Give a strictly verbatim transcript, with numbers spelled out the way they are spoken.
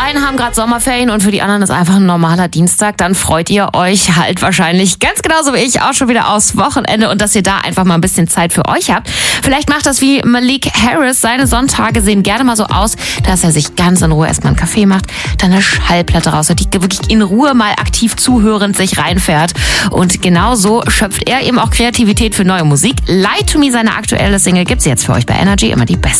einen haben gerade Sommerferien und für die anderen ist einfach ein normaler Dienstag. Dann freut ihr euch halt wahrscheinlich ganz genauso wie ich auch schon wieder aufs Wochenende und dass ihr da einfach mal ein bisschen Zeit für euch habt. Vielleicht macht das wie Malik Harris. Seine Sonntage sehen gerne mal so aus, dass er sich ganz in Ruhe erstmal einen Kaffee macht, dann eine Schallplatte raus hat, die wirklich in Ruhe mal aktiv zuhörend sich reinfährt. Und genau so schöpft er eben auch Kreativität für neue Musik. Lie to Me, seine aktuelle Single, gibt's jetzt für euch bei Energy, immer die beste.